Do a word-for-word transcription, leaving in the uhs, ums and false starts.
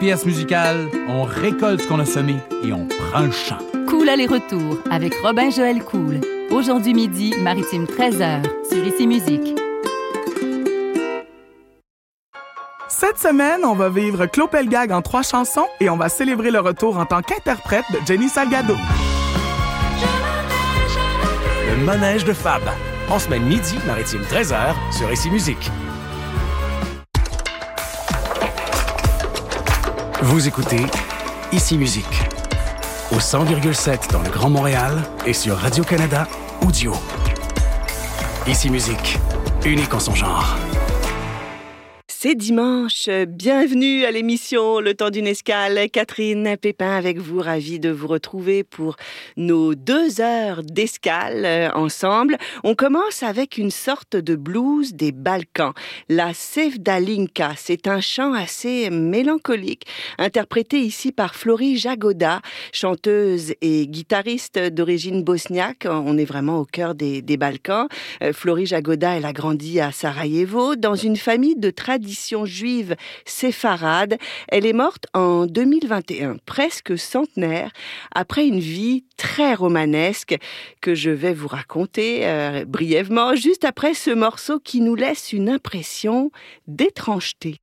P S Musical, on récolte ce qu'on a semé et on prend le champ. Cool aller-retour avec Robin-Joël Cool. Aujourd'hui midi, Maritime treize heures, sur Ici Musique. Cette semaine, on va vivre Claude Pelgag en trois chansons et on va célébrer le retour en tant qu'interprète de Jenny Salgado. Le manège de Fab. En semaine midi, Maritime treize heures, sur Ici Musique. Vous écoutez Ici Musique. Au cent virgule sept dans le Grand Montréal et sur Radio-Canada Audio. Ici Musique, unique en son genre. C'est dimanche, bienvenue à l'émission Le Temps d'une Escale. Catherine Pépin avec vous, ravie de vous retrouver pour nos deux heures d'escale ensemble. On commence avec une sorte de blues des Balkans, la Sevdalinka. C'est un chant assez mélancolique, interprété ici par Flori Jagoda, chanteuse et guitariste d'origine bosniaque. On est vraiment au cœur des, des Balkans. Flori Jagoda, elle a grandi à Sarajevo, dans une famille de tradition juive séfarade. Elle est morte en deux mille vingt et un, presque centenaire, après une vie très romanesque que je vais vous raconter euh, brièvement, juste après ce morceau qui nous laisse une impression d'étrangeté.